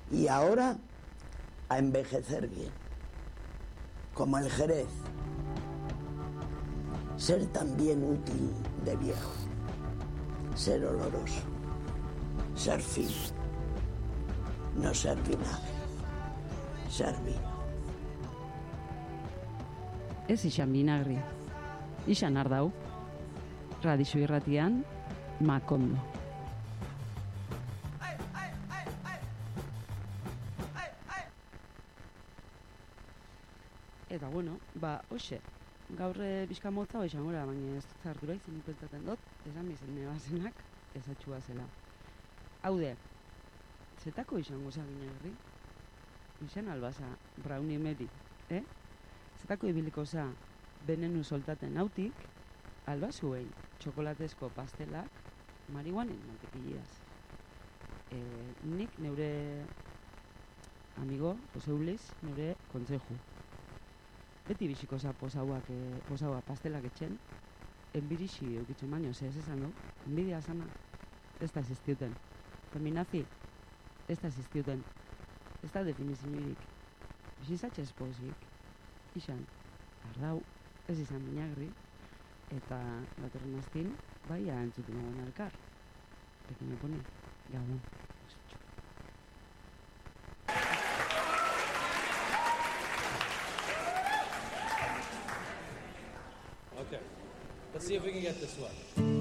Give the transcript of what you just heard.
y ahora a envejecer bien, como el Jerez. Ser también útil de viejo, ser oloroso, ser fino, no ser vinagre, ser vino. Ez izan binagri, izan ardau. Radixo irratian, Makondo. Eta bueno, hoxe, gaur bizka motza izan gora, baina ez dut ardura izan ikustaten dut, esan bizen nebazenak, ezatxua zela. Haude, zetako izango za binagri? Izan albaza, brownie meri, Zetako ibiliko za, benenu soltaten autik, albazuei, txokolatezko pastelak, marihuanen mantekillidaz. Nik neure amigo, Jose Ulis, neure kontzeju. Beti biziko za posaua pastelak etxen, enbirixi eukitzen baino, ez esan du, enbidia sana, ez da existiuten. Feminazi, ez da existiuten. Ez da definizioirik. Bizizatxez pozik, izan, ardau, ez izan binagri, eta datorren aztin, baia entzuten egon elkar. Pequeño pone, gabon. Okay, let's see if we can get this one.